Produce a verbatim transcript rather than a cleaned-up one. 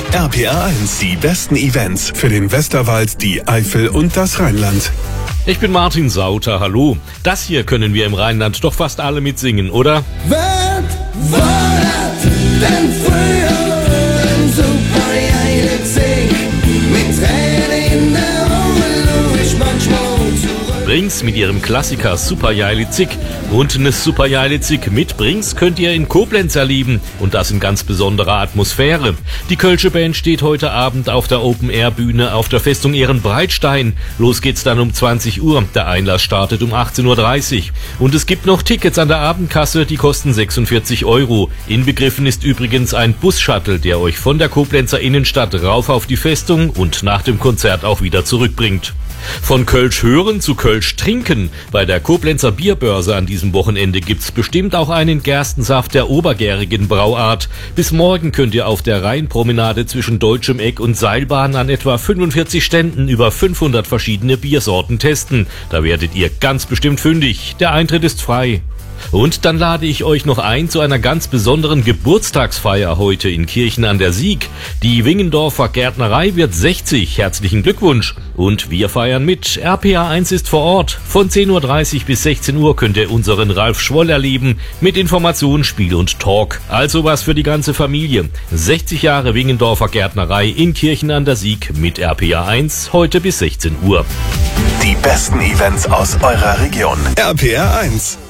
R P R eins, die besten Events für den Westerwald, die Eifel und das Rheinland. Ich bin Martin Sauter, hallo. Das hier können wir im Rheinland doch fast alle mitsingen, oder? Wat war das denn früher? Ein super geiles Ding mit Tränen in der Augen und ich manchmal zurück. Brings mit ihrem Klassiker Super Jailitzig und eine Super Jailitzig mit Brings könnt ihr in Koblenz erleben und das in ganz besonderer Atmosphäre. Die Kölsche Band steht heute Abend auf der Open-Air-Bühne auf der Festung Ehrenbreitstein. Los geht's dann um zwanzig Uhr. Der Einlass startet um achtzehn Uhr dreißig. Und es gibt noch Tickets an der Abendkasse, die kosten sechsundvierzig Euro. Inbegriffen ist übrigens ein Bus-Shuttle, der euch von der Koblenzer Innenstadt rauf auf die Festung und nach dem Konzert auch wieder zurückbringt. Von Kölsch hören zu Kölsch trinken. Bei der Koblenzer Bierbörse an diesem Wochenende gibt's bestimmt auch einen Gerstensaft der obergärigen Brauart. Bis morgen könnt ihr auf der Rheinpromenade zwischen Deutschem Eck und Seilbahn an etwa fünfundvierzig Ständen über fünfhundert verschiedene Biersorten testen. Da werdet ihr ganz bestimmt fündig. Der Eintritt ist frei. Und dann lade ich euch noch ein zu einer ganz besonderen Geburtstagsfeier heute in Kirchen an der Sieg. Die Wingendorfer Gärtnerei wird sechzig. Herzlichen Glückwunsch. Und wir feiern mit. R P R eins ist vor Ort. Von zehn Uhr dreißig bis sechzehn Uhr könnt ihr unseren Ralf Schwoll erleben mit Information, Spiel und Talk. Also was für die ganze Familie. sechzig Jahre Wingendorfer Gärtnerei in Kirchen an der Sieg mit R P R eins heute bis sechzehn Uhr. Die besten Events aus eurer Region. R P R eins.